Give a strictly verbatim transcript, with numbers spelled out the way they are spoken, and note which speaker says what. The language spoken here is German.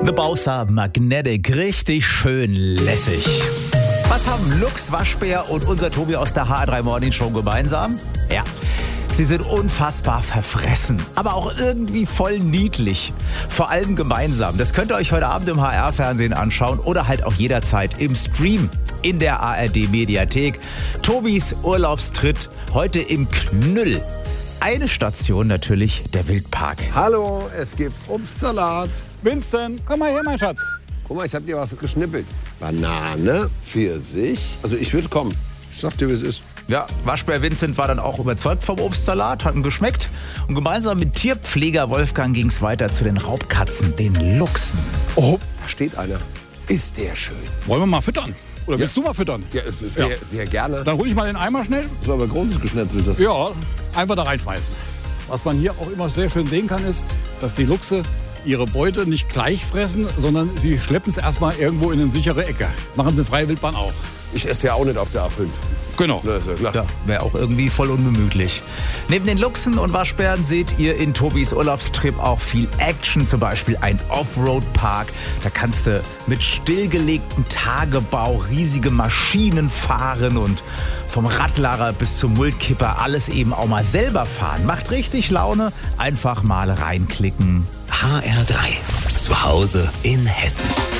Speaker 1: The Bowser Magnetic, richtig schön lässig. Was haben Lux, Waschbär und unser Tobi aus der H R drei Morning Show gemeinsam? Ja, sie sind unfassbar verfressen, aber auch irgendwie voll niedlich. Vor allem gemeinsam. Das könnt ihr euch heute Abend im H R-Fernsehen anschauen oder halt auch jederzeit im Stream in der A R D-Mediathek. Tobis Urlaubstritt heute im Knüll. Eine Station natürlich, der Wildpark.
Speaker 2: Hallo, es gibt Obstsalat.
Speaker 3: Winston, komm mal her, mein Schatz.
Speaker 2: Guck mal, ich hab dir was geschnippelt. Banane, Pfirsich. Also ich würde kommen. Ich sag dir, wie es ist.
Speaker 1: Ja, Waschbär Vincent war dann auch überzeugt vom Obstsalat, hat ihm geschmeckt. Und gemeinsam mit Tierpfleger Wolfgang ging es weiter zu den Raubkatzen, den Luchsen.
Speaker 2: Oh, da steht einer. Ist der schön.
Speaker 3: Wollen wir mal füttern? Oder
Speaker 2: Ja.
Speaker 3: willst du mal füttern?
Speaker 2: Ja, es ist sehr,
Speaker 3: Ja.
Speaker 2: sehr gerne.
Speaker 3: Dann hol ich mal den Eimer schnell.
Speaker 2: Das ist aber großes geschnetzeltes.
Speaker 3: Ja, einfach da reinschmeißen. Was man hier auch immer sehr schön sehen kann, ist, dass die Luchse ihre Beute nicht gleich fressen, sondern sie schleppen es erstmal irgendwo in eine sichere Ecke. Machen sie freie Wildbahn auch.
Speaker 2: Ich esse ja auch nicht auf der A fünf.
Speaker 3: Genau.
Speaker 2: Das ist ja klar.
Speaker 1: Ja, wäre auch irgendwie voll ungemütlich. Neben den Luchsen und Waschbären seht ihr in Tobis Urlaubstrip auch viel Action, zum Beispiel ein Offroad-Park. Da kannst du mit stillgelegtem Tagebau riesige Maschinen fahren und vom Radlader bis zum Multkipper alles eben auch mal selber fahren. Macht richtig Laune, einfach mal reinklicken.
Speaker 4: H R drei. Zu Hause in Hessen.